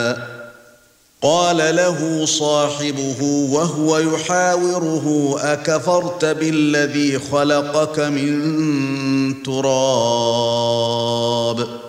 قال له صاحبه وهو يحاوره أكفرت بالذي خلقك من تراب